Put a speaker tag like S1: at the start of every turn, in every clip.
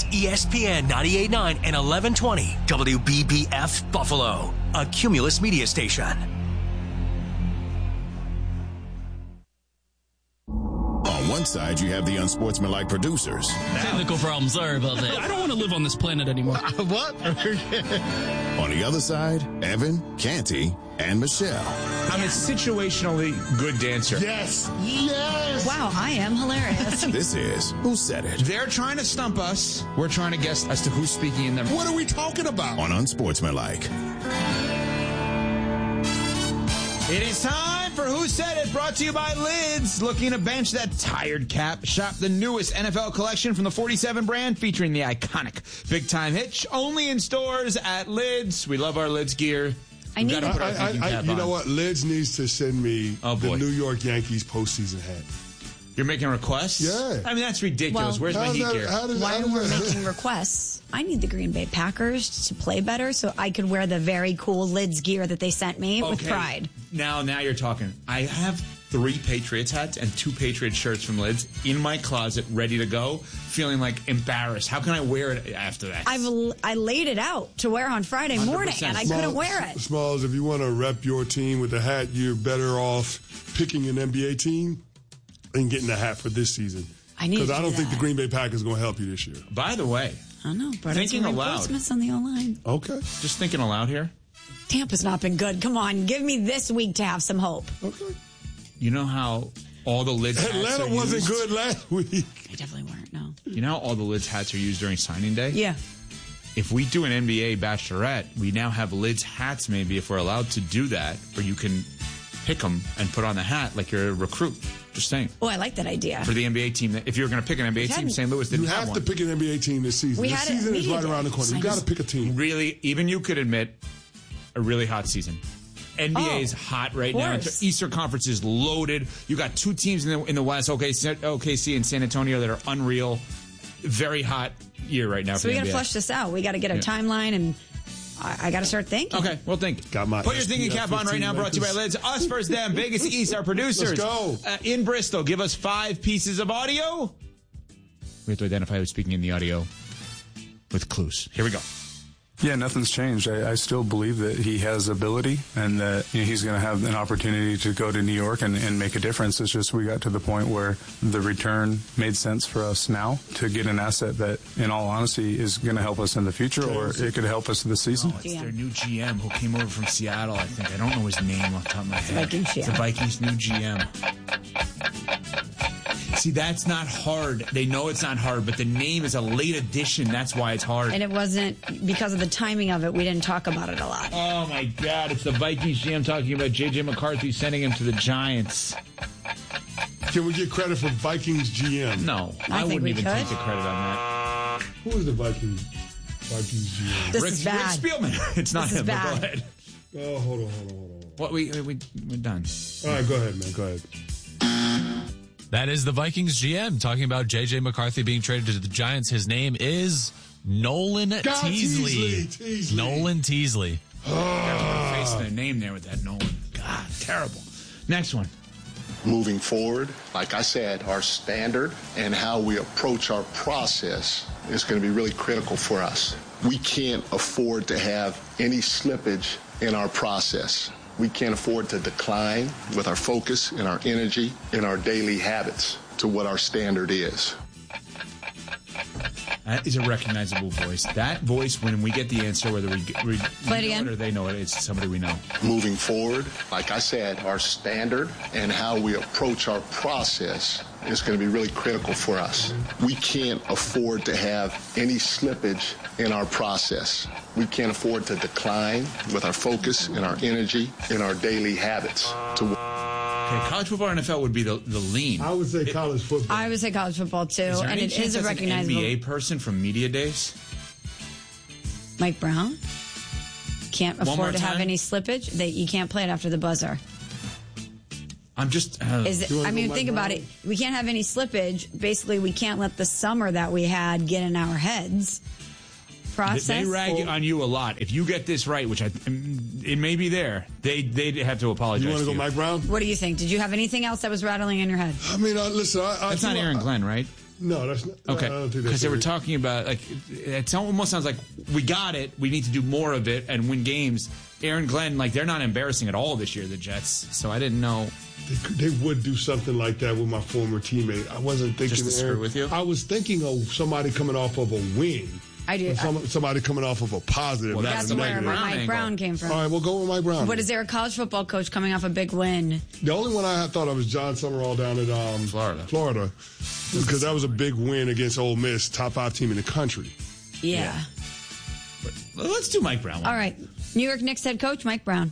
S1: ESPN 98.9 and 1120 WBBF Buffalo, a Cumulus media station.
S2: On one side, you have the unsportsmanlike producers.
S3: Technical problem. Sorry about that. I don't want to live on this planet anymore.
S4: What?
S2: On the other side, Evan, Canty, and Michelle.
S5: I'm a situationally good dancer.
S4: Yes. Yes.
S6: Wow, I am hilarious.
S2: This is Who Said It?
S5: They're trying to stump us. We're trying to guess as to who's speaking in them.
S4: What are we talking about?
S2: On Unsportsmanlike.
S5: It is time for Who Said It, brought to you by Lids. Looking to bench that tired cap? Shop the newest NFL collection from the 47 brand featuring the iconic Big Time Hitch. Only in stores at Lids. We love our Lids gear.
S6: I need
S5: Gotta put our thinking cap
S4: you
S5: on.
S4: know what? Lids needs to send me
S5: Oh,
S4: the
S5: boy.
S4: New York Yankees postseason hat.
S5: You're making requests?
S4: Yeah.
S5: I mean, that's ridiculous.
S6: Well,
S5: Where's my heat gear?
S6: Why are we making requests? I need the Green Bay Packers to play better so I could wear the very cool Lids gear that they sent me with pride.
S5: Now you're talking. I have 3 Patriots hats and 2 Patriots shirts from Lids in my closet, ready to go, feeling like embarrassed. How can I wear it after that?
S6: I laid it out to wear on Friday morning,
S5: 100%.
S6: and I couldn't wear it.
S4: Smalls, if you want to rep your team with a hat, you're better off picking an NBA team and getting a hat for this season.
S6: I need
S4: Because
S6: to
S4: I
S6: do
S4: don't think the
S6: that.
S4: Green Bay Packers are going to help you this year.
S5: By the way,
S6: I know, but
S5: Thinking
S6: some
S5: aloud.
S6: reinforcements on the O-line.
S4: Okay.
S5: just thinking aloud here,
S6: Tampa's not been good. Come on, give me this week to have some hope.
S4: Okay.
S5: you know how all the Lids hats
S4: Atlanta
S5: are
S4: wasn't
S5: used?
S4: good last week.
S6: They definitely weren't, no.
S5: You know how all the Lids hats are used during signing day?
S6: Yeah.
S5: If we do an NBA bachelorette, we now have Lids hats maybe if we're allowed to do that, where you can pick them and put on the hat like you're a recruit. Just saying.
S6: Oh, I like that idea.
S5: For the NBA team, if you're going to pick an NBA team, St. Louis didn't
S4: You
S5: have
S4: have to
S5: one.
S4: pick an NBA team this season.
S6: We
S4: The
S6: had it
S4: season is right
S6: media
S4: around the
S6: day.
S4: corner. You got to pick a team.
S5: Really, even you could admit a really hot season. NBA is hot right now.
S6: course.
S5: Eastern Conference is loaded. You got 2 teams in the West, OKC and San Antonio, that are unreal. Very hot year right now
S6: So
S5: for
S6: we
S5: the
S6: got to
S5: NBA.
S6: flush this out. We got to get a timeline, and I got to start thinking.
S5: Okay, well, think.
S4: Got my
S5: Put your thinking
S4: SPF
S5: cap on right now, brought to you by Lids. Us versus them. Vegas East, our producers.
S4: Let's go.
S5: In Bristol, give us 5 pieces of audio. We have to identify who's speaking in the audio with clues. Here we go.
S7: Yeah, nothing's changed. I still believe that he has ability and that he's going to have an opportunity to go to New York and make a difference. It's just we got to the point where the return made sense for us now to get an asset that, in all honesty, is going to help us in the future, or it could help us this season.
S5: It's their new GM who came over from Seattle, I think. I don't know his name off the top of my head.
S6: Vikings
S5: It's the
S6: GM.
S5: Vikings' new GM. See, that's not hard. They know it's not hard, but the name is a late addition. That's why it's hard.
S6: And it wasn't, because of the timing of it, we didn't talk about it a lot.
S5: Oh, my God. It's the Vikings GM talking about J.J. McCarthy sending him to the Giants.
S4: Can we get credit for Vikings GM?
S5: No,
S6: I think
S5: wouldn't
S6: we
S5: even
S6: could.
S5: take the credit on that.
S4: Who is the Vikings GM?
S6: This
S5: Rick,
S6: is bad.
S5: Rick Spielman. It's not
S6: This is
S5: him, but
S6: bad.
S5: go ahead.
S4: Oh, hold on.
S5: What, we're done.
S4: All right, go ahead, man. Go ahead.
S8: That is the Vikings GM talking about J.J. McCarthy being traded to the Giants. His name is Nolan Teasley.
S4: Teasley.
S8: Nolan Teasley.
S5: Gotta put a face in their name there with that Nolan. God, terrible. Next one.
S9: Moving forward, like I said, our standard and how we approach our process is going to be really critical for us. We can't afford to have any slippage in our process. We can't afford to decline with our focus and our energy and our daily habits to what our standard is.
S5: That is a recognizable voice. That voice, when we get the answer, whether we
S6: Play it
S5: know
S6: again.
S5: it or they know it, it's somebody we know.
S9: Moving forward, like I said, our standard and how we approach our process is going to be really critical for us. We can't afford to have any slippage in our process. We can't afford to decline with our focus and our energy and our daily habits to
S5: Okay, college football or NFL would be the lean.
S4: I would say college football.
S6: I would say college football, too,
S5: Is there
S6: and
S5: any
S6: it
S5: chance
S6: is a
S5: that's
S6: recognizable.
S5: an NBA person from media days?
S6: Mike Brown can't
S5: One more
S6: afford to have
S5: time?
S6: any slippage. You can't play it after the buzzer.
S5: I'm just...
S6: Is it,
S4: You wanna
S6: I
S4: go
S6: mean,
S4: Mike
S6: think about
S4: Brown?
S6: it. We can't have any slippage. Basically, we can't let the summer that we had get in our heads. Process.
S5: They rag on you a lot. If you get this right, which it may be there, they'd have to apologize.
S4: You want to go
S5: you.
S4: Mike Brown?
S6: What do you think? Did you have anything else that was rattling in your head?
S4: I mean, listen,
S5: That's not Aaron Glenn, right?
S4: No, that's not.
S5: Okay,
S4: I don't think
S5: because
S4: that's
S5: they were
S4: right.
S5: talking about it almost sounds like we got it. We need to do more of it and win games. Aaron Glenn, they're not embarrassing at all this year, the Jets. So I didn't know.
S4: They would do something like that with my former teammate. I wasn't thinking
S5: Just to screw with you?
S4: I was thinking of somebody coming off of a win.
S6: I do.
S4: Somebody coming off of a positive.
S5: Well,
S6: That's
S5: the
S6: where
S5: Mike
S6: my
S5: Brown
S6: Mike
S5: angle.
S6: Brown came from.
S4: All right, we'll go with Mike Brown.
S6: But is there a college football coach coming off a big win?
S4: The only one I thought of was John Summerall down at Florida, because that was a big win against Ole Miss, top 5 team in the country.
S6: Yeah.
S5: Well, let's do Mike Brown.
S6: All right. New York Knicks head coach Mike Brown.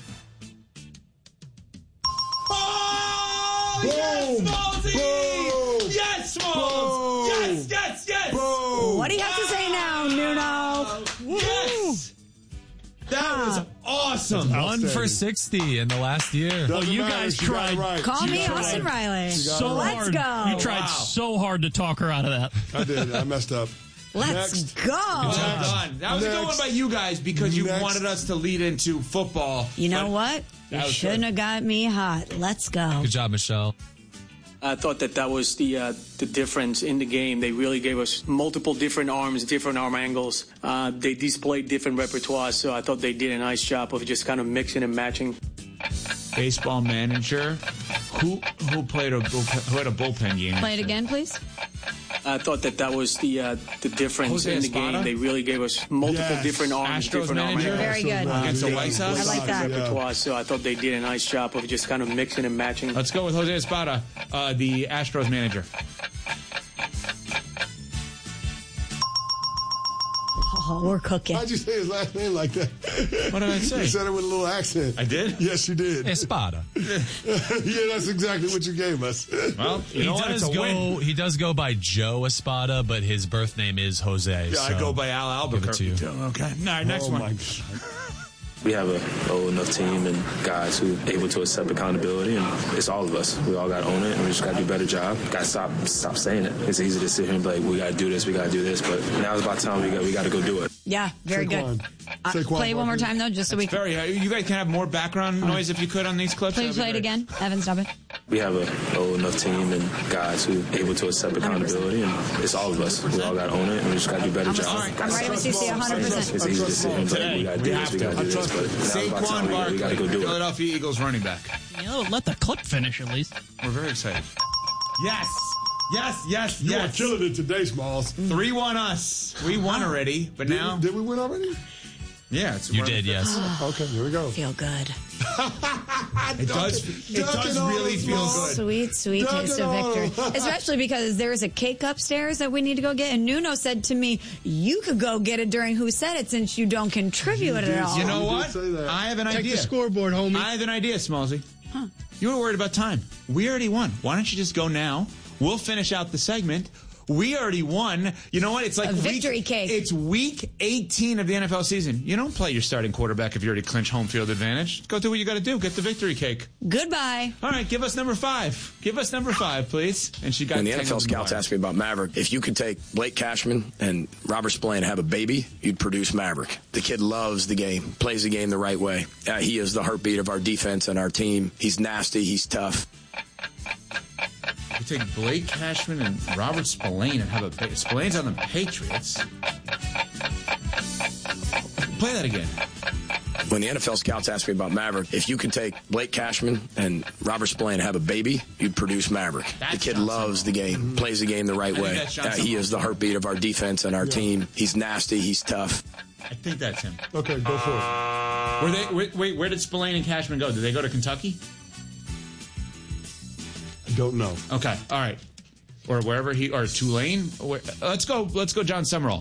S5: Oh,
S4: Boom!
S5: yes, Smallsy!
S4: Boom!
S5: Yes, Smalls!
S4: Boom!
S5: Yes, yes, yes!
S4: Boom!
S6: What do you have to say now, Nuno?
S5: Yes! That was awesome.
S8: 1 for 60 in the last year.
S4: Doesn't
S3: you
S4: matter,
S3: guys
S4: she got it
S3: tried.
S4: right.
S6: Call
S4: She
S6: me
S4: got it
S6: Austin
S4: right.
S6: Riley.
S3: So
S6: Let's
S3: hard.
S6: go.
S3: You tried so hard to talk her out of that.
S4: I did. I messed up.
S6: Let's
S4: Next.
S6: go.
S5: Well done. That was a good one
S4: Next.
S5: by you guys because you
S4: Next.
S5: wanted us to lead into football.
S6: You know
S5: But
S6: what? You
S5: That was
S6: shouldn't
S5: good.
S6: have got me hot. Let's go.
S8: Good job, Michelle.
S10: I thought that was the difference in the game. They really gave us multiple different arms, different arm angles. They displayed different repertoire, so I thought they did a nice job of just kind of mixing and matching.
S5: Baseball manager. Who had a bullpen game?
S6: Play it again, please.
S10: I thought that was the difference
S5: Jose
S10: in the
S5: Espada?
S10: game. They really gave us multiple
S4: Yes.
S10: different arms,
S5: Astros
S10: different arm
S5: manager?
S10: angles.
S6: Very good.
S5: Against the White Sox?
S6: I like that.
S10: Repertoire, so I thought they did a nice job of just kind of mixing and matching.
S5: Let's go with Jose Espada, the Astros manager.
S6: Oh, we're cooking.
S4: How'd you say his last name like that?
S5: What did I say?
S4: You said it with a little accent.
S5: I did?
S4: Yes, you did.
S8: Espada.
S4: Yeah, that's exactly what you gave us.
S5: Well, you know what? It's a win.
S8: He does go by Joe Espada, but his birth name is Jose.
S5: Yeah, I
S8: so
S5: go by Al
S8: give it to
S5: Albuquerque.
S8: you.
S5: too. Okay. All right, next
S4: Oh,
S5: one.
S4: my God.
S11: We have a old enough team and guys who are able to accept accountability, and it's all of us. We all got to own it, and we just got to do a better job. Got to stop saying it. It's easy to sit here and be like, we got to do this, but now it's about time we got to go do it.
S6: Yeah, very
S4: Saquon.
S6: good.
S4: Saquon
S6: Play it one more
S4: Barkley.
S6: time, though, just so we can.
S5: You guys can have more background noise if you could on these clips.
S6: Please
S5: That'd
S6: play
S5: be
S6: it
S5: great.
S6: again. Evan, stop it.
S11: We have a old enough team and guys who are able to accept accountability, and it's all of us. We all got to own it, and we just got to do a better job.
S6: I'm right with CC 100%.
S11: It's easy to sit here and be like, we got to do this, we got to do this, but now it's about
S5: Saquon
S11: time we got to go
S5: Barkley,
S11: do it.
S5: Philadelphia Eagles running back.
S3: You know, let the clip finish at least.
S5: We're very excited. Yes. Yes, yes,
S4: You are
S5: yes.
S4: killing it today, Smalls.
S5: 3-1 us. We won already, but now...
S4: Did we win already?
S5: Yeah. It's
S8: You did, yes.
S4: Okay, here we go.
S6: Feel good.
S5: It does really feel good.
S6: Sweet, sweet
S4: Dunk
S6: taste
S4: it
S6: of
S4: on
S6: victory.
S4: him.
S6: Especially because there is a cake upstairs that we need to go get. And Nuno said to me, you could go get it during Who Said It since you don't contribute at all.
S5: You know
S4: You did
S5: what?
S4: say that.
S5: I have an
S12: Check
S5: idea.
S12: the scoreboard, homie.
S5: I have an idea, Smallsy. You were worried about time. We already won. Why don't you just go now? We'll finish out the segment. We already won. You know what? It's like
S6: A victory cake.
S5: It's week 18 of the NFL season. You don't play your starting quarterback if you already clinched home field advantage. Go do what you got to do. Get the victory cake.
S6: Goodbye.
S5: All right, give us number 5. Give us number 5, please. And she got
S13: When the
S5: 10
S13: NFL
S5: of them
S13: scouts
S5: right.
S13: asked me about Maverick, if you could take Blake Cashman and Robert Spillane and have a baby, you'd produce Maverick. The kid loves the game, plays the game the right way. He is the heartbeat of our defense and our team. He's nasty. He's tough.
S5: You take Blake Cashman and Robert Spillane and have a Spillane's on the Patriots. Play that again.
S13: When the NFL scouts asked me about Maverick, if you could take Blake Cashman and Robert Spillane and have a baby, you'd produce Maverick. The kid loves the game, plays the game the right
S5: I think
S13: way.
S5: that's John
S13: He is the heartbeat of our defense and our team. He's nasty. He's tough.
S5: I think that's him.
S4: Okay, go for it.
S5: Where did Spillane and Cashman go? Did they go to Kentucky?
S4: I don't know.
S5: Okay, all right. Or wherever or Tulane. Let's go, John Summerall.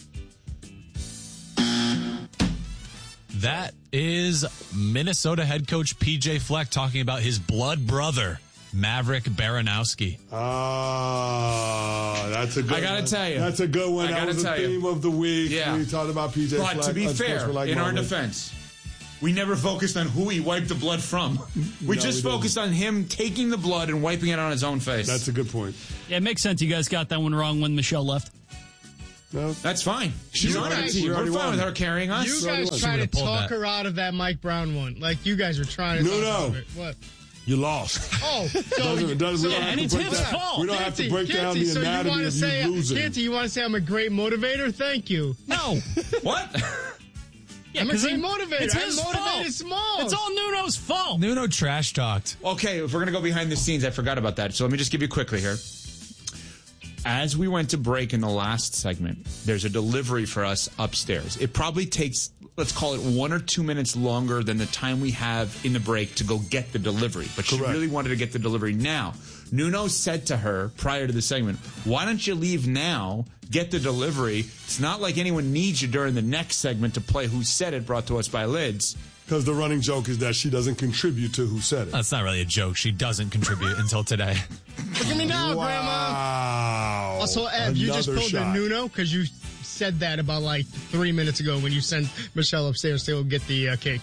S8: That is Minnesota head coach PJ Fleck talking about his blood brother, Maverick Baranowski.
S4: That's a good one.
S5: I gotta tell you.
S4: That's a good one.
S5: I
S4: That
S5: gotta
S4: was the
S5: tell you.
S4: theme of the week.
S5: Yeah.
S4: We talked about PJ
S5: But
S4: Fleck.
S5: to be fair,
S4: unsportsmanlike
S5: in our
S4: moment.
S5: defense, we never focused on who he wiped the blood from. We just
S4: we
S5: focused on him taking the blood and wiping it on his own face.
S4: That's a good point.
S3: Yeah, it makes sense you guys got that one wrong when Michelle left.
S4: No,
S5: That's fine. She's
S12: You
S5: on our
S12: guys-
S5: team.
S4: we
S5: We're
S4: already
S5: fine
S4: won.
S5: with her carrying us.
S12: You guys
S4: She
S12: try to
S8: would've pulled
S12: talk
S8: that.
S12: her out of that Mike Brown one. Like you guys were trying to
S4: No,
S12: talk
S4: no.
S12: out of it. What?
S4: You lost.
S12: Oh,
S4: and it's his fault. We don't have to break down the anatomy of you losing.
S12: Canty, you want to say I'm a great motivator? Thank you.
S3: No.
S5: What?
S12: Yeah, I'm a great motivator.
S3: It's his
S12: fault. Small.
S3: It's all Nuno's fault.
S8: Nuno trash talked.
S5: Okay, if we're going to go behind the scenes, I forgot about that. So let me just give you quickly here. As we went to break in the last segment, there's a delivery for us upstairs. It probably takes, let's call it 1 or 2 minutes longer than the time we have in the break to go get the delivery. But she really wanted to get the delivery now. Nuno said to her prior to the segment, why don't you leave now, get the delivery? It's not like anyone needs you during the next segment to play Who Said It, brought to us by Lids.
S4: Because the running joke is that she doesn't contribute to Who Said It.
S8: That's not really a joke. She doesn't contribute until today.
S12: Look at me now, Grandma. Also, Ev, you just pulled a Nuno because you said that about like 3 minutes ago when you sent Michelle upstairs to go get the cake.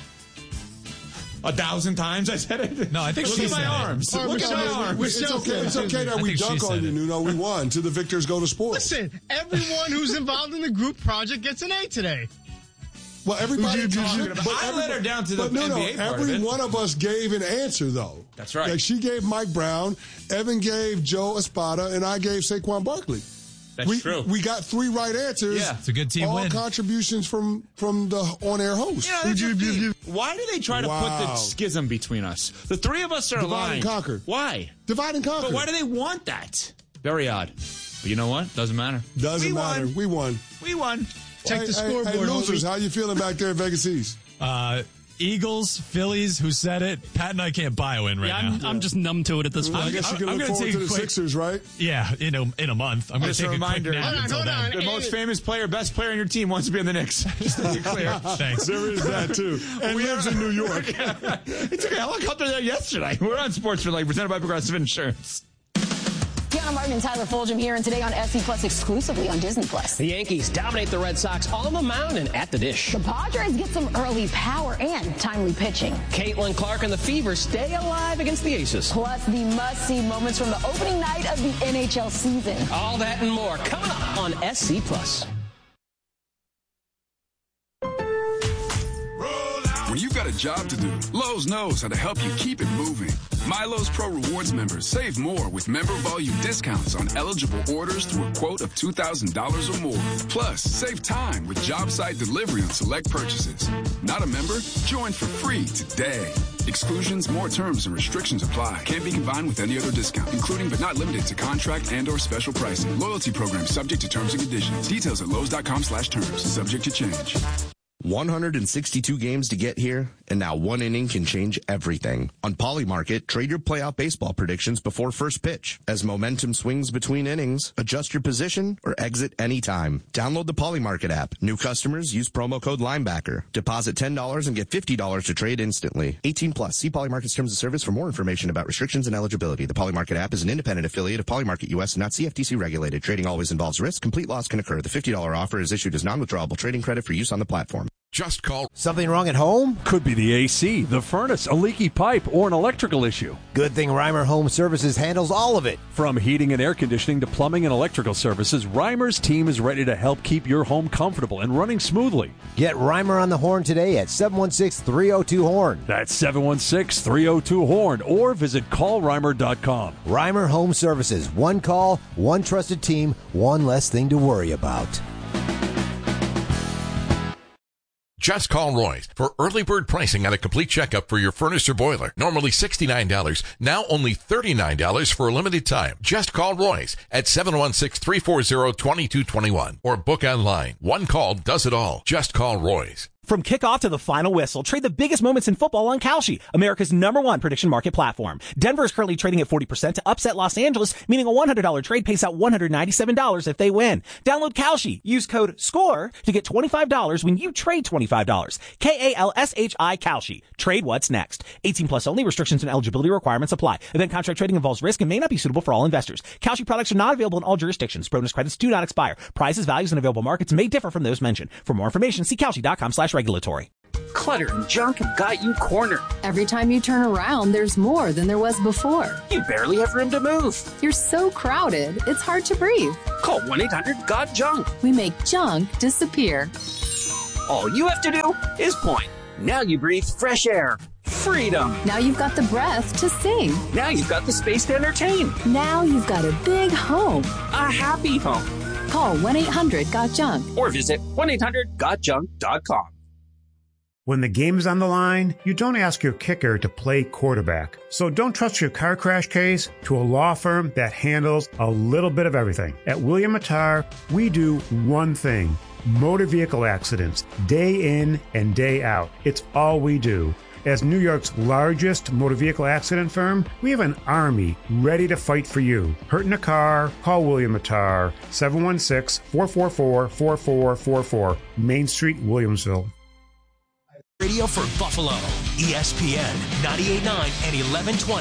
S5: 1,000 times I said it?
S8: No, I think
S5: Look
S8: she
S5: at my
S8: said
S5: arms.
S12: It.
S5: Look at my arms.
S4: It's okay that we dunk on you, Nuno. We won. To the victors go to sports.
S12: Listen, everyone who's involved in the group project gets an A today.
S4: Well, everybody.
S5: I let her down to the NBA part
S4: every
S5: of it.
S4: one of us gave an answer, though.
S5: That's right.
S4: Like she gave Mike Brown, Evan gave Joe Espada, and I gave Saquon Barkley.
S5: That's true.
S4: We got 3 right answers.
S5: Yeah,
S8: it's a good team
S4: all
S8: win.
S4: Contributions from the on-air host.
S5: Yeah, why do they try to put the schism between us? The 3 of us are aligned.
S4: Divide and conquer.
S5: Why?
S4: Divide and conquer.
S5: But why do they want that? Very odd. But you know what? Doesn't matter.
S4: Doesn't matter. We won.
S5: We won.
S12: Check the scoreboard.
S4: Hey, losers, how you feeling back there in Vegas East?
S8: Eagles, Phillies, Who Said It? Pat and I can't buy a win now.
S3: I'm just numb to it at this point.
S4: I guess you can look forward to the Sixers, right?
S8: Yeah, in a month. I'm going to take a quick nap until then.
S5: The most famous player, best player on your team wants to be in the Knicks. Just to be clear.
S8: Thanks.
S4: There is that, too. And we lives in New York.
S5: He took a helicopter there yesterday. We're on Sports for Life, presented by Progressive Insurance.
S14: Keanu Martin and Tyler Fulgham here, and today on SC Plus exclusively on Disney Plus.
S15: The Yankees dominate the Red Sox on the mound and at the dish.
S14: The Padres get some early power and timely pitching.
S15: Caitlin Clark and the Fever stay alive against the Aces.
S14: Plus the must-see moments from the opening night of the NHL season.
S15: All that and more coming up on SC Plus.
S16: When you've got a job to do, Lowe's knows how to help you keep it moving. My Lowe's Pro Rewards members save more with member volume discounts on eligible orders through a quote of $2,000 or more. Plus, save time with job site delivery on select purchases. Not a member? Join for free today. Exclusions, more terms, and restrictions apply. Can't be combined with any other discount, including but not limited to contract and/or special pricing. Loyalty program subject to terms and conditions. Details at Lowe's.com/terms. Subject to change.
S17: 162 games to get here, and now one inning can change everything. On Polymarket, trade your playoff baseball predictions before first pitch. As momentum swings between innings, adjust your position or exit anytime. Download the Polymarket app. New customers use promo code Linebacker. Deposit $10 and get $50 to trade instantly. 18 plus. See Polymarket's terms of service for more information about restrictions and eligibility. The Polymarket app is an independent affiliate of Polymarket US, not CFTC regulated. Trading always involves risk. Complete loss can occur. The $50 offer is issued as non-withdrawable trading credit for use on the platform.
S18: Just call.
S19: Something wrong at home?
S20: Could be the AC, the furnace, a leaky pipe, or an electrical issue.
S19: Good thing Reimer Home Services handles all of it.
S20: From heating and air conditioning to plumbing and electrical services, Reimer's team is ready to help keep your home comfortable and running smoothly.
S19: Get Reimer on the horn today at 716-302-HORN.
S20: That's 716-302-HORN, or visit callreimer.com.
S19: Reimer Home Services. One call, one trusted team, one less thing to worry about.
S18: Just call Roy's for early bird pricing on a complete checkup for your furnace or boiler. Normally $69, now only $39 for a limited time. Just call Roy's at 716-340-2221 or book online. One call does it all. Just call Roy's.
S21: From kickoff to the final whistle, trade the biggest moments in football on Kalshi, America's #1 prediction market platform. Denver is currently trading at 40% to upset Los Angeles, meaning a $100 trade pays out $197 if they win. Download Kalshi. Use code SCORE to get $25 when you trade $25. KALSHI Kalshi. Trade what's next. 18 plus only. Restrictions and eligibility requirements apply. Event contract trading involves risk and may not be suitable for all investors. Kalshi products are not available in all jurisdictions. Bonus credits do not expire. Prices, values, and available markets may differ from those mentioned. For more information, see Kalshi.com/regulatory.
S22: Clutter and junk have got you cornered.
S23: Every time you turn around, there's more than there was before.
S22: You barely have room to move.
S23: You're so crowded, it's hard to breathe.
S22: Call 1-800-GOT-JUNK.
S23: We make junk disappear.
S22: All you have to do is point. Now you breathe fresh air. freedom.
S23: Now you've got the breath to sing.
S22: Now you've got the space to entertain.
S23: Now you've got a big home.
S22: A happy home.
S23: Call 1-800-GOT-JUNK
S22: Or visit 1-800-GOTJUNK.com.
S1: When the game's on the line, you don't ask your kicker to play quarterback. So don't trust your car crash case to a law firm that handles a little bit of everything. At William Attar, we do one thing: motor vehicle accidents, day in and day out. It's all we do. As New York's largest motor vehicle accident firm, we have an army ready to fight for you. Hurt in a car? Call William Attar, 716-444-4444, Main Street, Williamsville.
S2: Radio for Buffalo, ESPN 98.9 and 1120.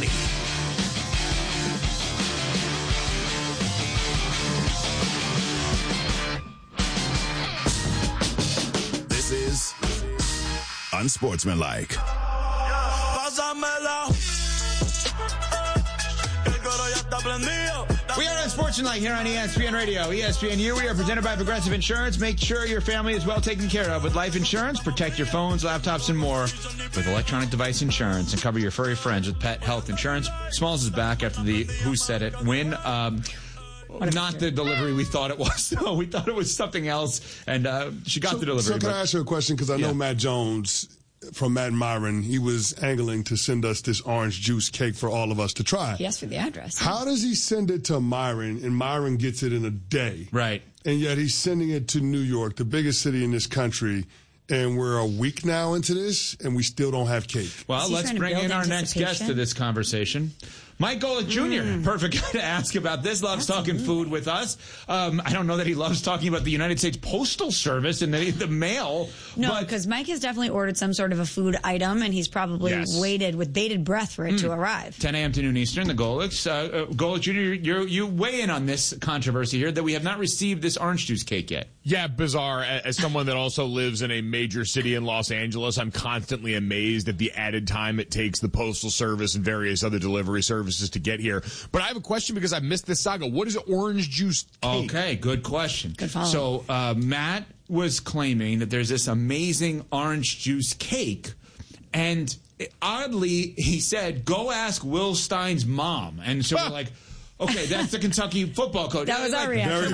S7: This is Unsportsmanlike.
S5: We are Unsportsmanlike here on ESPN Radio, ESPNU. We are presented by Progressive Insurance. Make sure your family is well taken care of with life insurance. Protect your phones, laptops, and more with electronic device insurance, and cover your furry friends with pet health insurance. Smalls is back after the Who Said It win. Not the delivery we thought it was. No, we thought it was something else, and she got the delivery.
S4: So can I ask you a question? Because I know Matt Jones from Matt and Myron, he was angling to send us this orange juice cake for all of us to try.
S6: He asked for the address.
S4: How does he send it to Myron, and Myron gets it in a day?
S5: Right.
S4: And yet he's sending it to New York, the biggest city in this country, and we're a week now into this, and we still don't have cake.
S5: Well, let's bring in our next guest to this conversation. Mike Golic Jr., perfect guy to ask about this. Loves talking food with us. I don't know that he loves talking about the United States Postal Service and the mail.
S6: No, because Mike has definitely ordered some sort of a food item, and he's probably waited with bated breath for it to arrive.
S5: 10 a.m. to noon Eastern, the Golics. Golic Jr., you weigh in on this controversy here that we have not received this orange juice cake yet.
S24: Yeah, bizarre. As someone that also lives in a major city in Los Angeles, I'm constantly amazed at the added time it takes the Postal Service and various other delivery services to get here. But I have a question because I missed this saga. What is orange juice cake?
S5: Okay, good question.
S6: Good follow.
S5: So Matt was claiming that there's this amazing orange juice cake, and oddly, he said, go ask Will Stein's mom. And so we're like, okay, that's the Kentucky football coach.
S6: That was our reaction.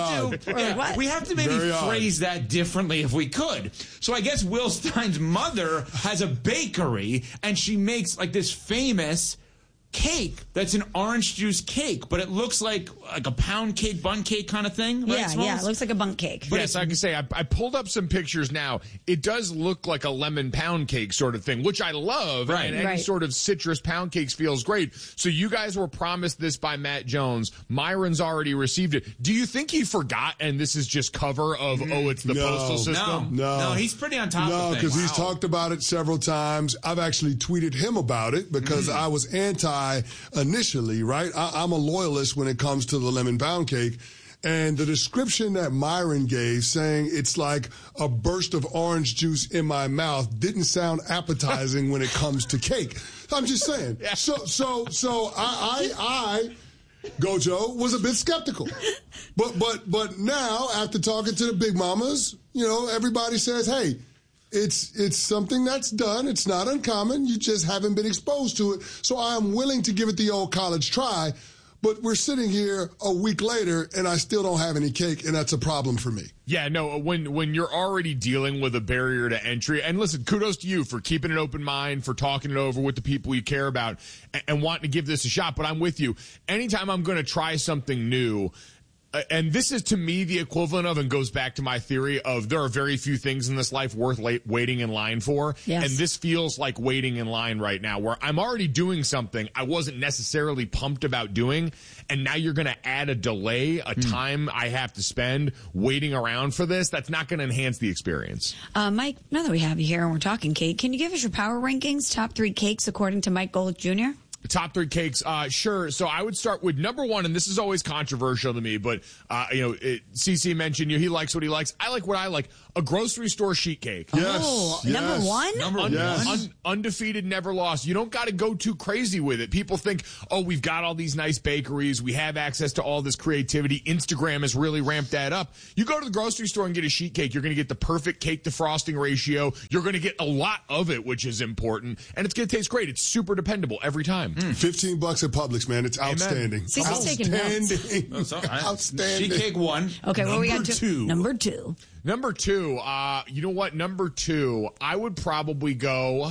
S5: We have to maybe phrase that differently if we could. So I guess Will Stein's mother has a bakery, and she makes like this famous cake that's an orange juice cake, but it looks like a pound cake, bun cake kind of thing. Right,
S6: yeah, it looks like a bun cake.
S24: But yes, I can say I pulled up some pictures now. It does look like a lemon pound cake sort of thing, which I love.
S5: Right.
S24: And any sort of citrus pound cakes feels great. So you guys were promised this by Matt Jones. Myron's already received it. Do you think he forgot and this is just cover of, it's the postal system?
S4: No,
S5: he's pretty on top of things.
S4: No, because he's talked about it several times. I've actually tweeted him about it because I was anti initially, right? I'm a loyalist when it comes to the lemon pound cake. And the description that Myron gave, saying it's like a burst of orange juice in my mouth, didn't sound appetizing when it comes to cake. I'm just saying. Yeah. So I Gojo, was a bit skeptical. But now, after talking to the big mamas, everybody says, hey, it's something that's done. It's not uncommon. You just haven't been exposed to it. So I am willing to give it the old college try. But we're sitting here a week later, and I still don't have any cake, and that's a problem for me.
S24: Yeah, no, when you're already dealing with a barrier to entry, and listen, kudos to you for keeping an open mind, for talking it over with the people you care about, and wanting to give this a shot. But I'm with you. Anytime I'm going to try something new, and this is to me the equivalent of, and goes back to my theory of, there are very few things in this life worth waiting in line for.
S6: Yes.
S24: And this feels like waiting in line right now, where I'm already doing something I wasn't necessarily pumped about doing, and now you're going to add a delay, a time I have to spend waiting around for this. That's not going to enhance the experience.
S6: Mike, now that we have you here and we're talking cake, can you give us your power rankings, top 3 cakes according to Mike Golic Jr.?
S24: The top 3 cakes, sure. So I would start with number 1, and this is always controversial to me, but, CC mentioned he likes what he likes. I like what I like. A grocery store sheet cake.
S6: Yes. Number 1?
S24: Number 1. Undefeated, never lost. You don't got to go too crazy with it. People think, we've got all these nice bakeries. We have access to all this creativity. Instagram has really ramped that up. You go to the grocery store and get a sheet cake. You're going to get the perfect cake to frosting ratio. You're going to get a lot of it, which is important. And it's going to taste great. It's super dependable every time.
S4: $15 at Publix, man. It's outstanding.
S6: Outstanding.
S4: Outstanding.
S5: Sheet cake 1.
S6: Okay, well, we got
S24: 2.
S6: Number 2.
S24: Number 2, you know what? Number 2, I would probably go.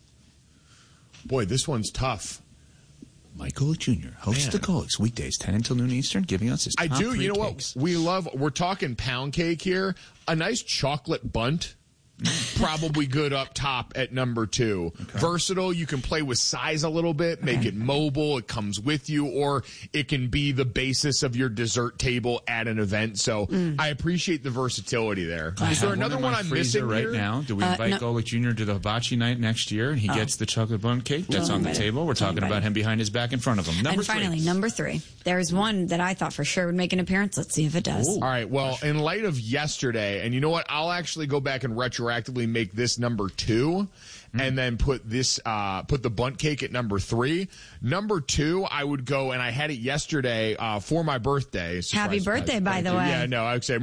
S24: Boy, this one's tough.
S5: Mike Golic Jr., host the Golics, weekdays, 10 until noon Eastern, giving us his top 3
S24: You know
S5: cakes.
S24: what? We're talking pound cake here. A nice chocolate bundt. Probably good up top at number 2. Okay. Versatile. You can play with size a little bit, make it mobile. It comes with you, or it can be the basis of your dessert table at an event. So I appreciate the versatility there. Is there another one I'm missing
S5: right
S24: here?
S5: now? Do we invite Golic Jr. to the hibachi night next year, and he gets the chocolate bundt cake that's on the table? We're talking about him behind his back in front of him.
S6: Finally, number 3. There's one that I thought for sure would make an appearance. Let's see if it does.
S24: All right. Well, in light of yesterday, and you know what? I'll actually go back and retroactively make this number 2, and then put the bundt cake at number 3. Number 2, I would go, and I had it yesterday for my birthday.
S6: Happy birthday, by the way.
S24: Yeah, no, I would say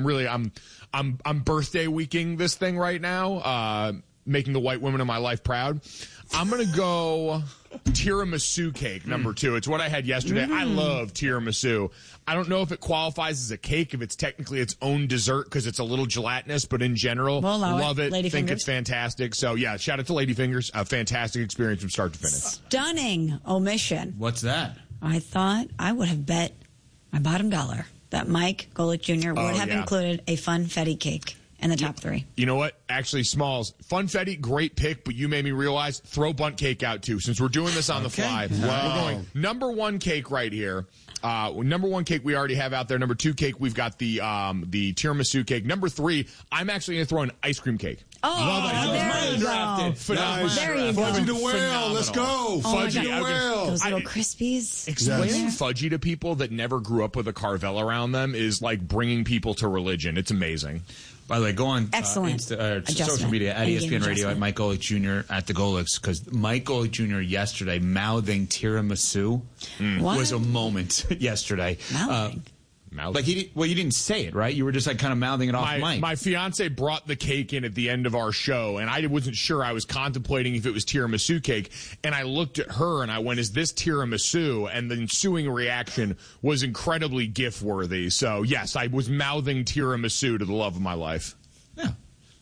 S24: I'm birthday weeking this thing right now, making the white women in my life proud. I'm going to go tiramisu cake, number 2. It's what I had yesterday. I love tiramisu. I don't know if it qualifies as a cake, if it's technically its own dessert because it's a little gelatinous, but in general, love it. Think it's fantastic. So, yeah, shout out to Ladyfingers. A fantastic experience from start to finish.
S6: Stunning omission.
S5: What's that?
S6: I thought I would have bet my bottom dollar that Mike Golic Jr. would have included a funfetti cake in the top 3.
S24: You know what? Actually, Smalls, funfetti, great pick, but you made me realize, throw bundt cake out too, since we're doing this on the fly.
S4: Wow.
S24: We're going number 1 cake right here. Number 1 cake we already have out there. Number 2 cake, we've got the tiramisu cake. Number 3, I'm actually going to throw an ice cream cake.
S6: There you go.
S24: Nice.
S6: There you go.
S4: Fudgy the whale. Let's go. Fudgy the whale.
S6: Those little Crispies.
S24: Explaining fudgy to people that never grew up with a Carvel around them is like bringing people to religion. It's amazing.
S5: By the way, go on
S6: social
S5: media at ESPN Radio at Mike Golic Jr. at the Golics, because Mike Golic Jr. yesterday mouthing tiramisu was a moment yesterday.
S24: Mouthing.
S5: Like you didn't say it, right? You were just like kind of mouthing it off mic.
S24: My fiance brought the cake in at the end of our show, and I wasn't sure. I was contemplating if it was tiramisu cake, and I looked at her and I went, "Is this tiramisu?" And the ensuing reaction was incredibly gif worthy. So yes, I was mouthing tiramisu to the love of my life.
S5: Yeah.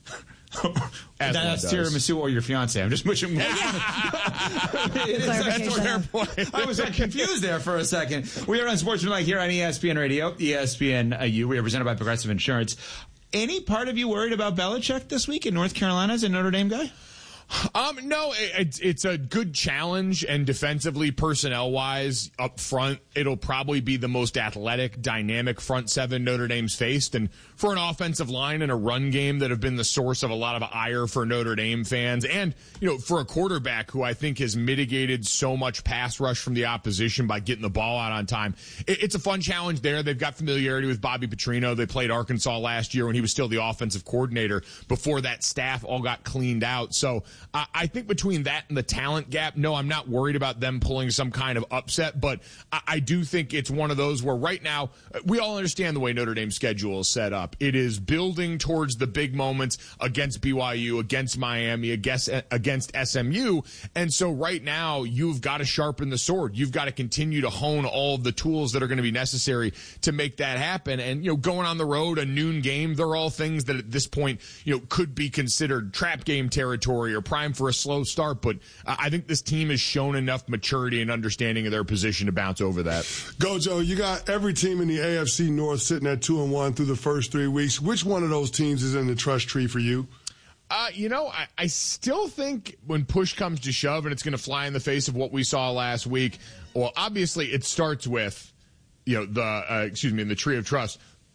S5: That's tiramisu or your fiance. I'm just pushing. I was confused there for a second. We are on Sports Tonight here on ESPN Radio, ESPN-U. We are presented by Progressive Insurance. Any part of you worried about Belichick this week in North Carolina as a Notre Dame guy?
S24: No, it's a good challenge, and defensively, personnel-wise, up front, it'll probably be the most athletic, dynamic front seven Notre Dame's faced. And for an offensive line and a run game that have been the source of a lot of ire for Notre Dame fans, and, for a quarterback who I think has mitigated so much pass rush from the opposition by getting the ball out on time, it's a fun challenge there. They've got familiarity with Bobby Petrino. They played Arkansas last year when he was still the offensive coordinator before that staff all got cleaned out. So I think between that and the talent gap, no, I'm not worried about them pulling some kind of upset, but I do think it's one of those where right now we all understand the way Notre Dame's schedule is set up. It is building towards the big moments against BYU, against Miami, against SMU, and so right now you've got to sharpen the sword. You've got to continue to hone all of the tools that are going to be necessary to make that happen. And, going on the road, a noon game, they're all things that at this point, could be considered trap game territory or prime for a slow start, but I think this team has shown enough maturity and understanding of their position to bounce over that.
S4: Gojo, you got every team in the AFC North sitting at 2-1 through the first 3 weeks. Which one of those teams is in the trust tree for you?
S24: I still think when push comes to shove and it's going to fly in the face of what we saw last week, well, obviously it starts with, in the tree of trust,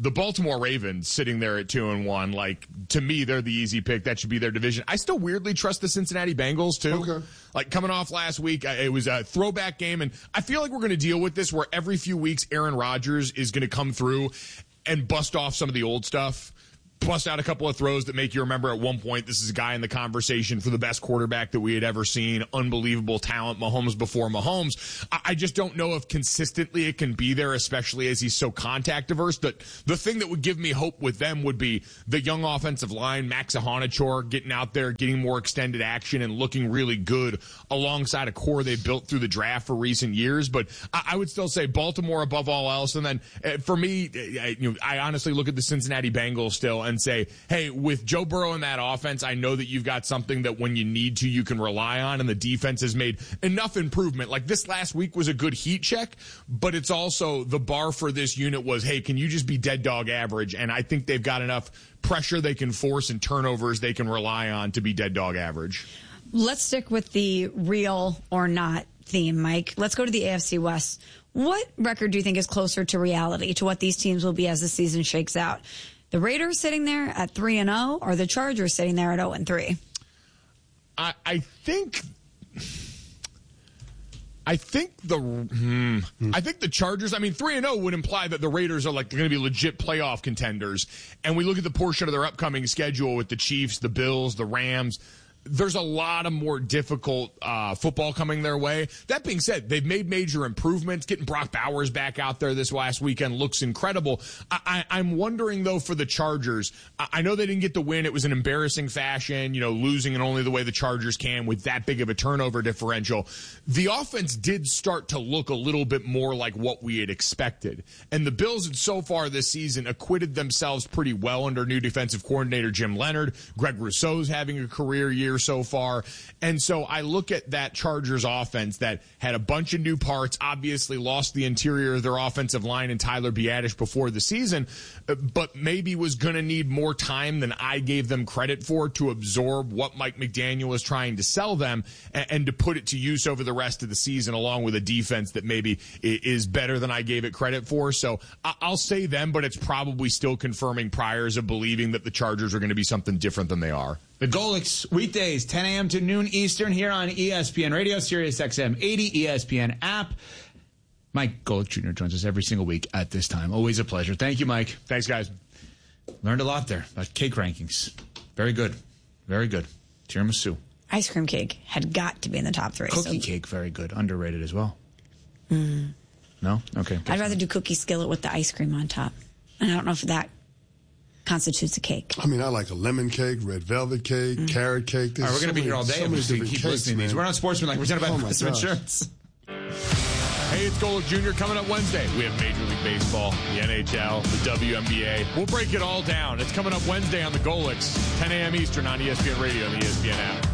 S24: the Baltimore Ravens sitting there at 2-1, like, to me, they're the easy pick. That should be their division. I still weirdly trust the Cincinnati Bengals, too.
S4: Okay.
S24: Like, coming off last week, it was a throwback game, and I feel like we're going to deal with this where every few weeks Aaron Rodgers is going to come through and bust off some of the old stuff. Bust out a couple of throws that make you remember at one point this is a guy in the conversation for the best quarterback that we had ever seen. Unbelievable talent, Mahomes before Mahomes. I just don't know if consistently it can be there, especially as he's so contact averse. But the thing that would give me hope with them would be the young offensive line, Max Ahanichor, getting out there, getting more extended action and looking really good alongside a core they built through the draft for recent years. But I would still say Baltimore above all else. And then for me, I honestly look at the Cincinnati Bengals still and say, hey, with Joe Burrow in that offense, I know that you've got something that when you need to, you can rely on, and the defense has made enough improvement. Like this last week was a good heat check, but it's also the bar for this unit was, hey, can you just be dead dog average? And I think they've got enough pressure they can force and turnovers they can rely on to be dead dog average.
S6: Let's stick with the real or not theme, Mike. Let's go to the AFC West. What record do you think is closer to reality, to what these teams will be as the season shakes out? The Raiders sitting there at 3-0, or the Chargers sitting there at 0-3?
S24: I think the Chargers, 3-0 would imply that the Raiders are like going to be legit playoff contenders. And we look at the portion of their upcoming schedule with the Chiefs, the Bills, the Rams. There's a lot of more difficult football coming their way. That being said, they've made major improvements. Getting Brock Bowers back out there this last weekend looks incredible. I'm wondering, though, for the Chargers. I know they didn't get the win. It was an embarrassing fashion, losing in only the way the Chargers can with that big of a turnover differential. The offense did start to look a little bit more like what we had expected. And the Bills had so far this season acquitted themselves pretty well under new defensive coordinator Jim Leonhard. Greg Rousseau's having a career year so far. And so I look at that Chargers offense that had a bunch of new parts, obviously lost the interior of their offensive line and Tyler Biadasz before the season, but maybe was going to need more time than I gave them credit for to absorb what Mike McDaniel was trying to sell them and to put it to use over the rest of the season, along with a defense that maybe is better than I gave it credit for. So I'll say them, but it's probably still confirming priors of believing that the Chargers are going to be something different than they are.
S5: The Golics, weekdays, 10 a.m. to noon Eastern here on ESPN Radio, Sirius XM 80, ESPN app. Mike Golic Jr. joins us every single week at this time. Always a pleasure. Thank you, Mike.
S24: Thanks, guys.
S5: Learned a lot there about cake rankings. Very good. Very good. Tiramisu.
S6: Ice cream cake had got to be in the top 3.
S5: Cookie cake, very good. Underrated as well. No? Okay.
S6: I'd rather do cookie skillet with the ice cream on top. And I don't know if that constitutes a cake.
S4: I like a lemon cake, red velvet cake, carrot cake.
S5: All right, we're going to be here all day.
S4: So
S5: I'm just going to keep listening to these. We're on Sportsman, presented by Progressive Insurance.
S24: Hey, it's Golic Jr. Coming up Wednesday. We have Major League Baseball, the NHL, the WNBA. We'll break it all down. It's coming up Wednesday on the Golics, 10 a.m. Eastern on ESPN Radio and the ESPN app.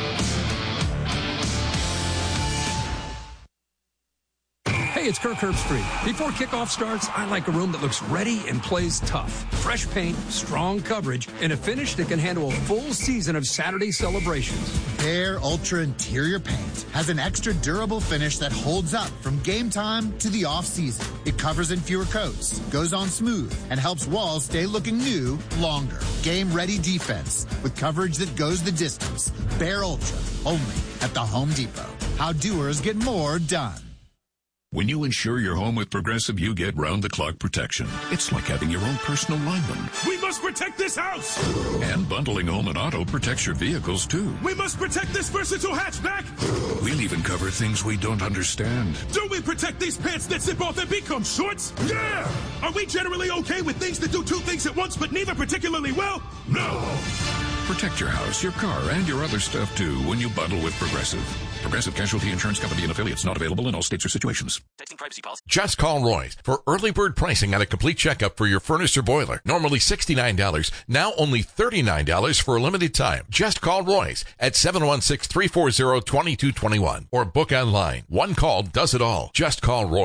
S9: Hey, it's Kirk Herbstreit. Before kickoff starts, I like a room that looks ready and plays tough. Fresh paint, strong coverage, and a finish that can handle a full season of Saturday celebrations.
S10: Behr Ultra Interior Paint has an extra durable finish that holds up from game time to the off-season. It covers in fewer coats, goes on smooth, and helps walls stay looking new longer. Game-ready defense with coverage that goes the distance. Behr Ultra, only at the Home Depot. How doers get more done.
S11: When you insure your home with Progressive, you get round-the-clock protection. It's like having your own personal lineman.
S13: We must protect this house!
S11: And bundling home and auto protects your vehicles, too.
S13: We must protect this versatile hatchback!
S11: We'll even cover things we don't understand.
S13: Do we protect these pants that zip off and become shorts? Yeah! Are we generally okay with things that do two things at once, but neither particularly well? No!
S11: Protect your house, your car, and your other stuff, too, when you bundle with Progressive. Progressive Casualty Insurance Company and affiliates, not available in all states or situations.
S18: Just call Roy's for early bird pricing on a complete checkup for your furnace or boiler. Normally $69, now only $39 for a limited time. Just call Roy's at 716-340-2221 or book online. One call does it all. Just call Roy's.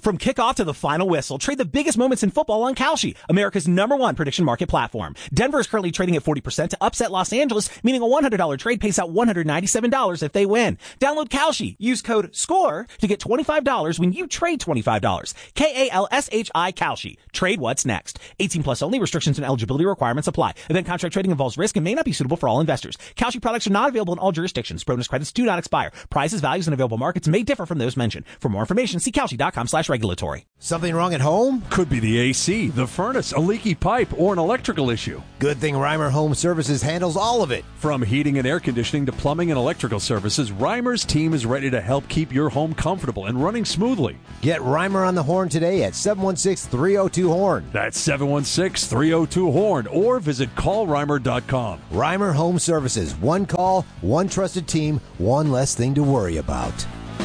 S21: From kickoff to the final whistle, trade the biggest moments in football on Kalshi, America's #1 prediction market platform. Denver is currently trading at 40% to upset Los Angeles, meaning a $100 trade pays out $197 if they win. Download Kalshi. Use code SCORE to get $25 when you trade $25. KALSHI Kalshi. Trade what's next. 18 plus only. Restrictions and eligibility requirements apply. Event contract trading involves risk and may not be suitable for all investors. Kalshi products are not available in all jurisdictions. Bonus credits do not expire. Prices, values, and available markets may differ from those mentioned. For more information, see Kalshi.com/regulatory.
S19: Something wrong at home?
S20: Could be the AC, the furnace, a leaky pipe, or an electrical issue.
S19: Good thing Reimer Home Services handles all of it.
S20: From heating and air conditioning to plumbing and electrical services, Reimer's team is ready to help keep your home comfortable and running smoothly.
S19: Get Reimer on the horn today at 716-302-HORN.
S20: That's 716-302-HORN, or visit callreimer.com.
S19: Reimer Home Services. One call, one trusted team, one less thing to worry about.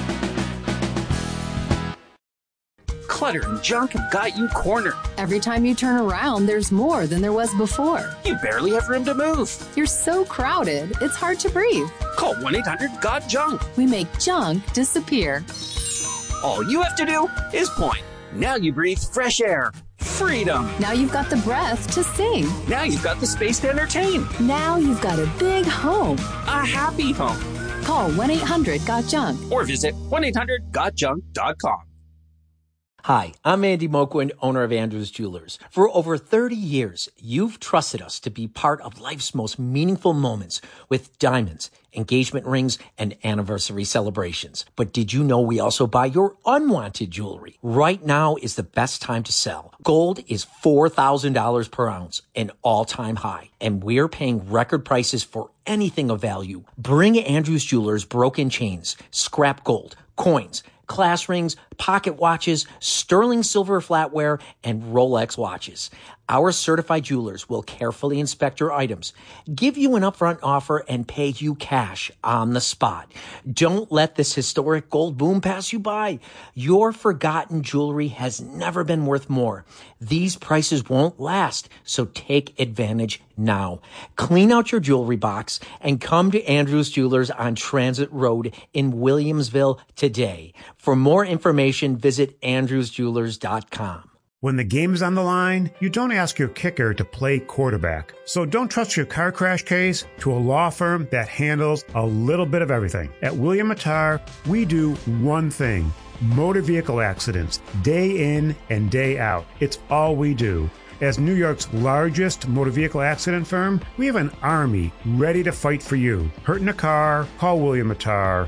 S22: Clutter and junk have got you cornered.
S23: Every time you turn around, there's more than there was before.
S22: You barely have room to move.
S23: You're so crowded, it's hard to breathe.
S22: Call 1-800-GOT-JUNK.
S23: We make junk disappear.
S22: All you have to do is point. Now you breathe fresh air. Freedom.
S23: Now you've got the breath to sing.
S22: Now you've got the space to entertain.
S23: Now you've got a big home.
S22: A happy home.
S23: Call 1-800-GOT-JUNK.
S22: Or visit 1-800-GOT-JUNK.com.
S3: Hi, I'm Andy Moquin, owner of Andrews Jewelers. For over 30 years, you've trusted us to be part of life's most meaningful moments with diamonds, engagement rings, and anniversary celebrations. But did you know we also buy your unwanted jewelry? Right now is the best time to sell. Gold is $4,000 per ounce, an all-time high, and we're paying record prices for anything of value. Bring Andrews Jewelers broken chains, scrap gold, coins, class rings, pocket watches, sterling silver flatware, and Rolex watches. Our certified jewelers will carefully inspect your items, give you an upfront offer, and pay you cash on the spot. Don't let this historic gold boom pass you by. Your forgotten jewelry has never been worth more. These prices won't last, so take advantage now. Clean out your jewelry box and come to Andrews Jewelers on Transit Road in Williamsville today. For more information, visit andrewsjewelers.com.
S1: When the game's on the line, you don't ask your kicker to play quarterback. So don't trust your car crash case to a law firm that handles a little bit of everything. At William Mattar, we do one thing: motor vehicle accidents, day in and day out. It's all we do. As New York's largest motor vehicle accident firm, we have an army ready to fight for you. Hurt in a car? Call William Mattar,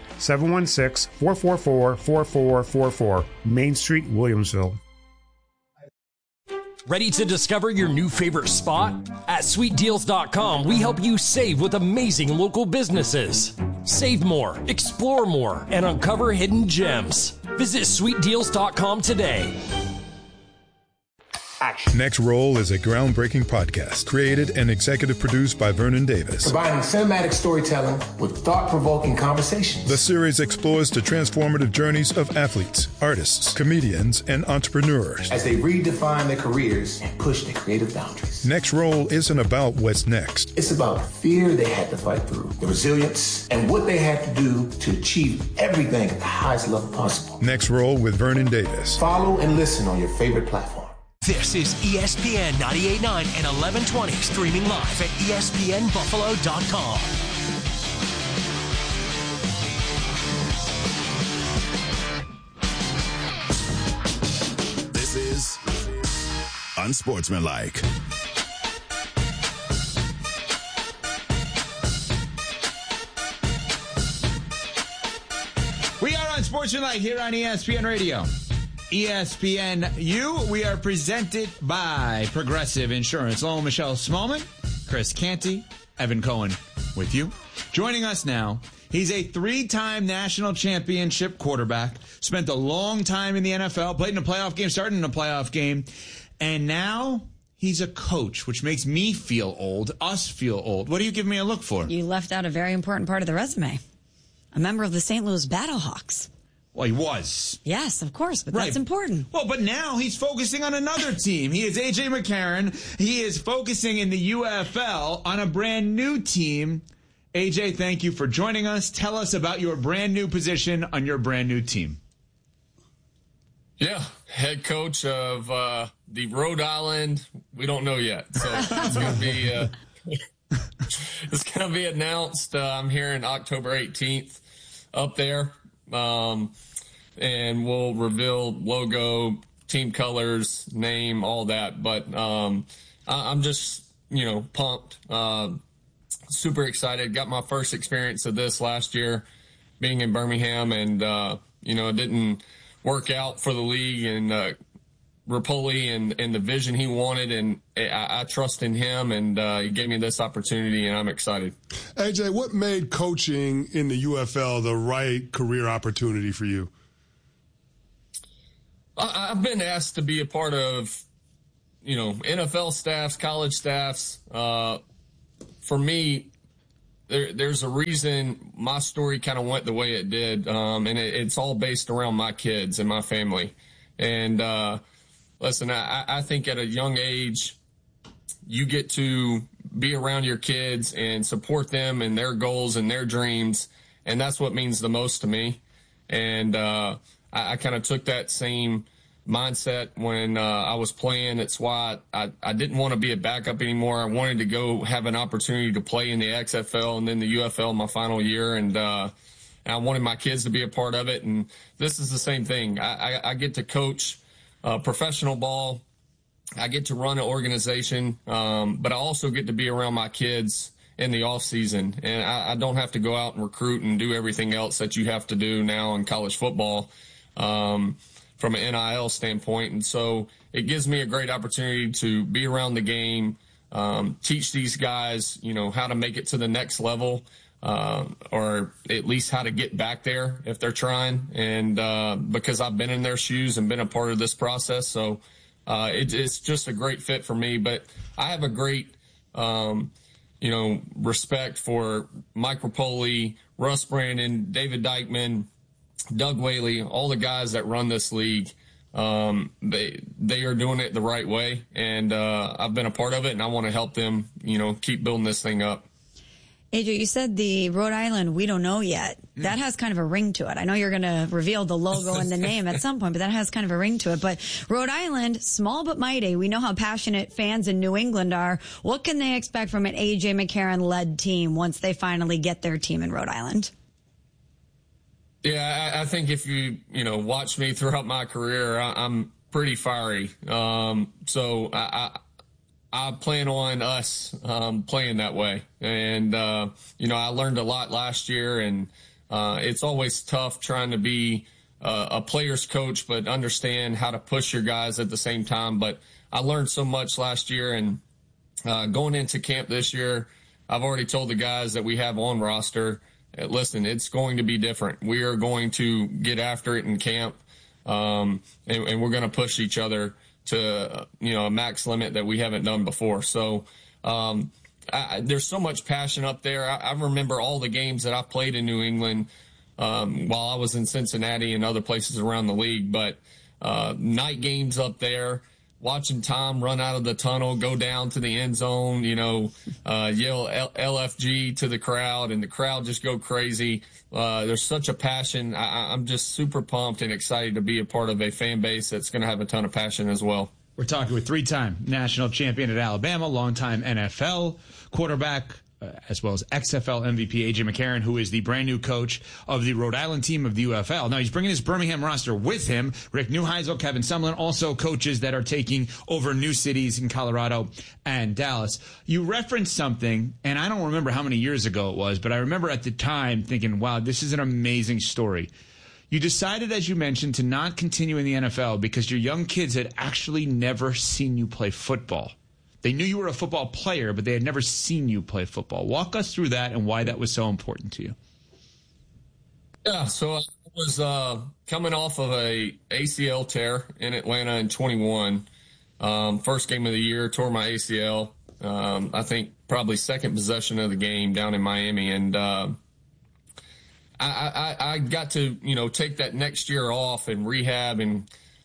S1: 716-444-4444, Main Street, Williamsville.
S2: Ready to discover your new favorite spot? At sweetdeals.com, we help you save with amazing local businesses. Save more, explore more, and uncover hidden gems. Visit sweetdeals.com today.
S8: Next Roll is a groundbreaking podcast created and executive produced by Vernon Davis.
S12: Combining cinematic storytelling with thought-provoking conversations.
S8: The series explores the transformative journeys of athletes, artists, comedians, and entrepreneurs
S12: as they redefine their careers and push their creative boundaries.
S8: Next Roll isn't about what's next.
S12: It's about the fear they had to fight through, the resilience, and what they had to do to achieve everything at the highest level possible.
S8: Next Roll with Vernon Davis.
S12: Follow and listen on your favorite platform.
S2: This is ESPN 98.9 and 1120, streaming live at ESPNBuffalo.com.
S7: This is Unsportsmanlike.
S5: We are Unsportsmanlike here on ESPN Radio. ESPNU, we are presented by Progressive Insurance. Hello, Michelle Smallman, Chris Canty, Evan Cohen with you. Joining us now, he's a three-time national championship quarterback, spent a long time in the NFL, played in a playoff game, started in a playoff game, and now he's a coach, which makes me feel old, us feel old. What do you give me a look for?
S6: You left out a very important part of the resume. A member of the St. Louis Battlehawks.
S5: Well, he was.
S6: Yes, of course, but
S5: right.
S6: That's important.
S5: Well, but now he's focusing on another team. He is A.J. McCarron. He is focusing in the UFL on a brand new team. A.J., thank you for joining us. Tell us about your brand new position on your brand new team.
S14: Yeah, head coach of the Rhode Island. We don't know yet, so it's going to be it's going to be announced. I'm hearing October 18th up there, and we'll reveal logo, team colors, name, all that. But I'm just pumped, super excited. Got my first experience of this last year, being in Birmingham, and it didn't work out for the league and Rapoli and the vision he wanted, and I trust in him, and he gave me this opportunity, and I'm excited.
S4: AJ, what made coaching in the UFL the right career opportunity for you?
S14: I've been asked to be a part of, NFL staffs, college staffs. For me, there's a reason my story kind of went the way it did, and it's all based around my kids and my family. And listen, I think at a young age, you get to be around your kids and support them and their goals and their dreams, and that's what means the most to me. And I kind of took that same mindset when I was playing. It's why I didn't want to be a backup anymore. I wanted to go have an opportunity to play in the XFL and then the UFL my final year, and I wanted my kids to be a part of it. And this is the same thing. I get to coach professional ball. I get to run an organization, but I also get to be around my kids in the off season, and I don't have to go out and recruit and do everything else that you have to do now in college football from an NIL standpoint. And so it gives me a great opportunity to be around the game, teach these guys, how to make it to the next level, or at least how to get back there if they're trying. And because I've been in their shoes and been a part of this process, so it's just a great fit for me. But I have a great, respect for Mike Rapoli, Russ Brandon, David Dykman, Doug Whaley, all the guys that run this league. They are doing it the right way, and I've been a part of it, and I want to help them, keep building this thing up.
S6: AJ, you said the Rhode Island, we don't know yet. That has kind of a ring to it. I know you're going to reveal the logo and the name at some point, but that has kind of a ring to it. But Rhode Island, small but mighty. We know how passionate fans in New England are. What can they expect from an AJ McCarron-led team once they finally get their team in Rhode Island?
S14: Yeah, I think if you watch me throughout my career, I'm pretty fiery. So I plan on us playing that way. And, I learned a lot last year, and it's always tough trying to be a player's coach, but understand how to push your guys at the same time. But I learned so much last year, and going into camp this year, I've already told the guys that we have on roster, listen, it's going to be different. We are going to get after it in camp, and we're going to push each other to, a max limit that we haven't done before. So there's so much passion up there. I remember all the games that I played in New England while I was in Cincinnati and other places around the league. But night games up there, watching Tom run out of the tunnel, go down to the end zone, yell LFG to the crowd, and the crowd just go crazy. There's such a passion. I'm just super pumped and excited to be a part of a fan base that's going to have a ton of passion as well.
S5: We're talking with three-time national champion at Alabama, longtime NFL quarterback, as well as XFL MVP AJ McCarron, who is the brand new coach of the Rhode Island team of the UFL. Now, he's bringing his Birmingham roster with him. Rick Neuheisel, Kevin Sumlin, also coaches that are taking over new cities in Colorado and Dallas. You referenced something, and I don't remember how many years ago it was, but I remember at the time thinking, wow, this is an amazing story. You decided, as you mentioned, to not continue in the NFL because your young kids had actually never seen you play football. They knew you were a football player, but they had never seen you play football. Walk us through that and why that was so important to you.
S14: Yeah, so I was coming off of a ACL tear in Atlanta in 21. First game of the year, tore my ACL. I think probably second possession of the game down in Miami. And I got to, take that next year off and rehab and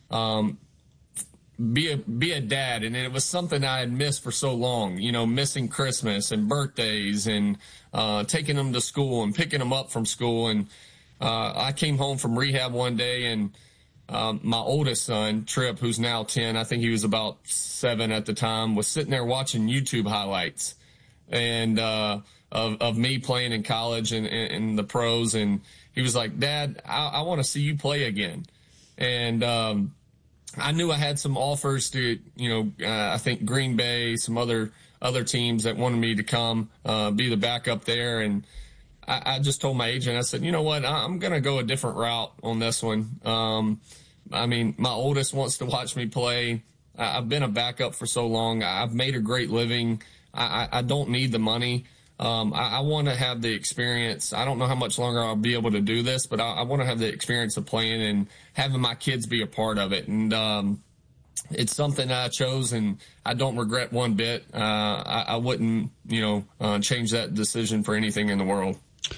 S14: be a dad, and it was something I had missed for so long, missing Christmas and birthdays and taking them to school and picking them up from school. And I came home from rehab one day, and my oldest son, Tripp, who's now 10, I think he was about 7 at the time, was sitting there watching YouTube highlights and of me playing in college and the pros. And he was like, Dad, I want to see you play again. And I knew I had some offers to, I think Green Bay, some other teams that wanted me to come be the backup there. And I just told my agent, I said, you know what, I'm going to go a different route on this one. I mean, my oldest wants to watch me play. I've been a backup for so long. I've made a great living. I don't need the money. I want to have the experience. I don't know how much longer I'll be able to do this, but I want to have the experience of playing and having my kids be a part of it. And it's something I chose, and I don't regret one bit. I wouldn't, change that decision for anything in the world.